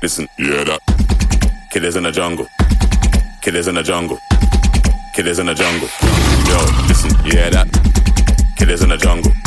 Listen, yeah that. Killers in the jungle. Killers in the jungle. Killers in the jungle. Yo, listen, yeah that. Killers in the jungle.